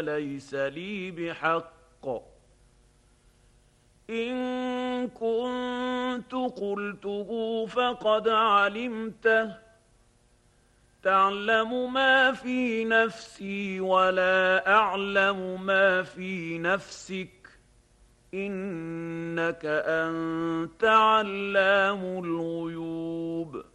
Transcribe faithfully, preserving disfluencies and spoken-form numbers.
ليس لي بحق. إن كنت قلته فقد علمته، تعلم ما في نفسي ولا أعلم ما في نفسك، إنك أنت علام الغيوب.